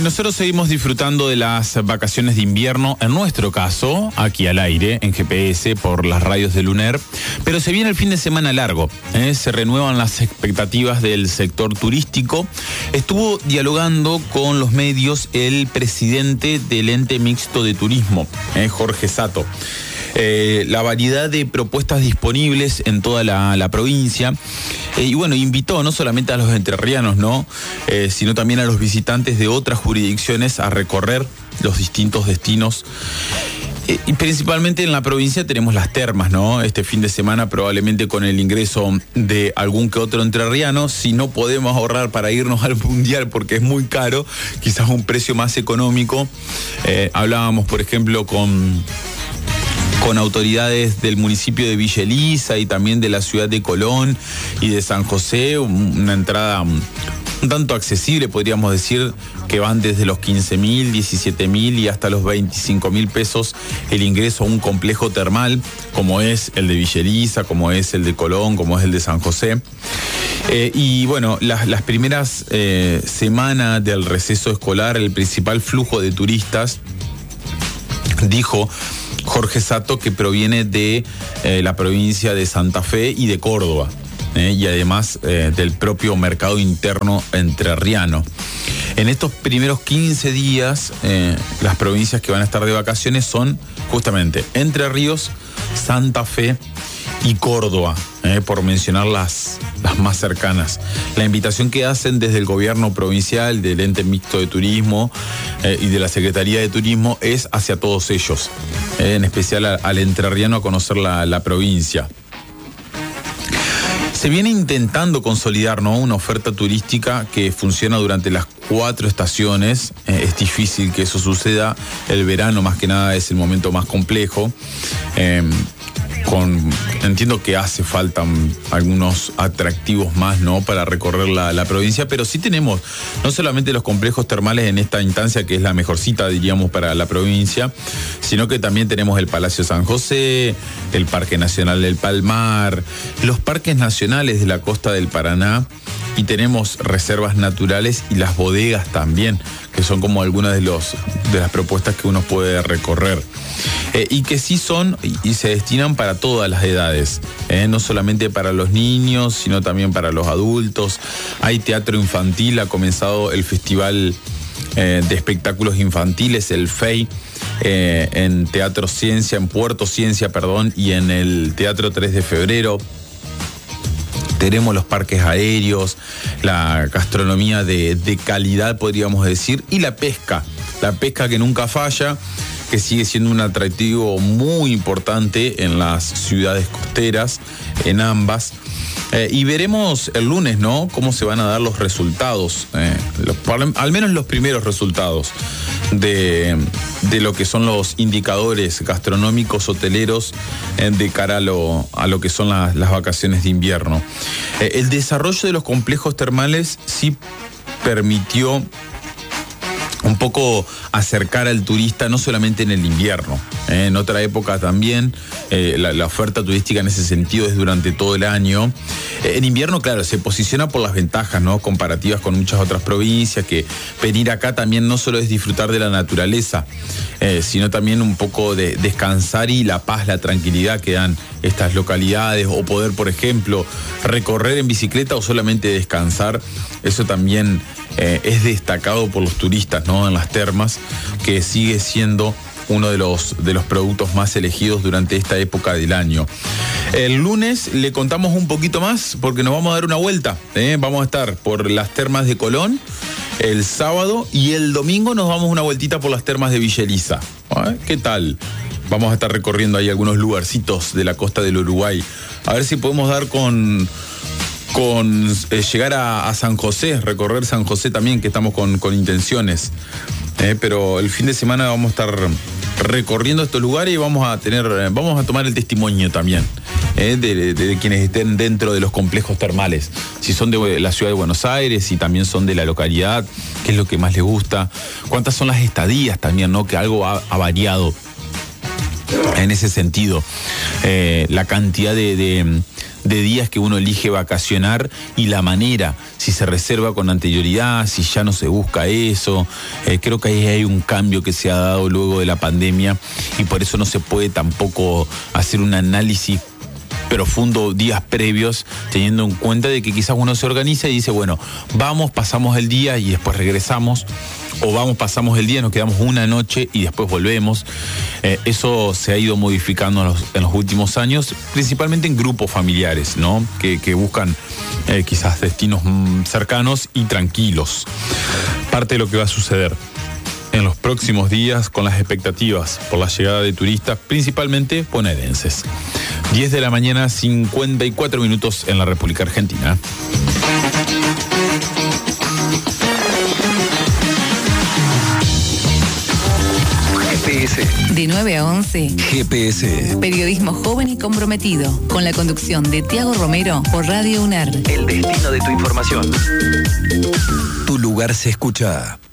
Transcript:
y nosotros seguimos disfrutando de las vacaciones de invierno, en nuestro caso, aquí al aire, en GPS, por las radios de Luner, pero se viene el fin de semana largo, se renuevan las expectativas del sector turístico. Estuvo dialogando con los medios el presidente del ente mixto de turismo, Jorge Sato. La variedad de propuestas disponibles en toda la provincia. Y bueno, invitó no solamente a los entrerrianos, ¿no? Sino también a los visitantes de otras jurisdicciones a recorrer los distintos destinos. Y principalmente en la provincia tenemos las termas, ¿no? Este fin de semana probablemente con el ingreso de algún que otro entrerriano, si no podemos ahorrar para irnos al mundial porque es muy caro, quizás un precio más económico. Hablábamos, por ejemplo, con autoridades del municipio de Villa Elisa y también de la ciudad de Colón y de San José, una entrada un tanto accesible, podríamos decir, que van desde los 15.000, 17.000 y hasta los 25.000 pesos el ingreso a un complejo termal, como es el de Villa Elisa, como es el de Colón, como es el de San José. Y bueno, las primeras semanas del receso escolar, el principal flujo de turistas, dijo Jorge Sato, que proviene de la provincia de Santa Fe y de Córdoba, y además del propio mercado interno entrerriano. En estos primeros 15 días, las provincias que van a estar de vacaciones son justamente Entre Ríos, Santa Fe y Córdoba, por mencionar las más cercanas. La invitación que hacen desde el gobierno provincial, del ente mixto de turismo y de la Secretaría de Turismo es hacia todos ellos, en especial al entrerriano a conocer la provincia. Se viene intentando consolidar, ¿no?, una oferta turística que funciona durante las 4 estaciones. Es difícil que eso suceda. El verano, más que nada, es el momento más complejo. Entiendo que hace falta algunos atractivos más, ¿no?, para recorrer la provincia, pero sí tenemos no solamente los complejos termales en esta instancia, que es la mejorcita, diríamos, para la provincia, sino que también tenemos el Palacio San José, el Parque Nacional del Palmar, los parques nacionales de la costa del Paraná, y tenemos reservas naturales y las bodegas también, que son como algunas de las propuestas que uno puede recorrer. Y que sí son y se destinan para todas las edades, no solamente para los niños, sino también para los adultos. Hay teatro infantil, ha comenzado el Festival de Espectáculos Infantiles, el FEI, en Teatro Ciencia, en Puerto Ciencia, perdón, y en el Teatro 3 de Febrero. Tenemos los parques aéreos, la gastronomía de calidad, podríamos decir, y la pesca que nunca falla, que sigue siendo un atractivo muy importante en las ciudades costeras, en ambas. Y veremos el lunes, ¿no?, cómo se van a dar los resultados, al menos los primeros resultados de lo que son los indicadores gastronómicos, hoteleros, de cara a lo que son las vacaciones de invierno. El desarrollo de los complejos termales sí permitió un poco acercar al turista, no solamente en el invierno, en otra época también. La oferta turística en ese sentido es durante todo el año. En invierno, claro, se posiciona por las ventajas, ¿no?, comparativas con muchas otras provincias, que venir acá también no solo es disfrutar de la naturaleza, sino también un poco de descansar y la paz, la tranquilidad que dan estas localidades, o poder, por ejemplo, recorrer en bicicleta o solamente descansar. Eso también es destacado por los turistas, ¿no?, en las termas, que sigue siendo uno de los productos más elegidos durante esta época del año. El lunes le contamos un poquito más porque nos vamos a dar una vuelta. Vamos a estar por las termas de Colón el sábado, y el domingo nos vamos una vueltita por las termas de Villa Elisa. ¿Qué tal? Vamos a estar recorriendo ahí algunos lugarcitos de la costa del Uruguay. A ver si podemos dar con llegar a San José, recorrer San José también, que estamos con intenciones. Pero el fin de semana vamos a estar recorriendo estos lugares y vamos a tomar el testimonio también de quienes estén dentro de los complejos termales, si son de la ciudad de Buenos Aires, si también son de la localidad, qué es lo que más les gusta, cuántas son las estadías también, ¿no?, que algo ha variado en ese sentido. La cantidad de días que uno elige vacacionar y la manera, si se reserva con anterioridad, si ya no se busca eso. Creo que ahí hay un cambio que se ha dado luego de la pandemia y por eso no se puede tampoco hacer un análisis profundo días previos, teniendo en cuenta de que quizás uno se organiza y dice, bueno, vamos, pasamos el día y después regresamos, o vamos, pasamos el día, nos quedamos una noche y después volvemos. Eso se ha ido modificando en los últimos años, principalmente en grupos familiares, ¿no? Que buscan quizás destinos cercanos y tranquilos. Parte de lo que va a suceder en los próximos días con las expectativas por la llegada de turistas, principalmente bonaerenses. 10 de la mañana, 54 minutos en la República Argentina. GPS. De 9 a 11. GPS. Periodismo joven y comprometido. Con la conducción de Tiago Romero por Radio UNER. El destino de tu información. Tu lugar se escucha.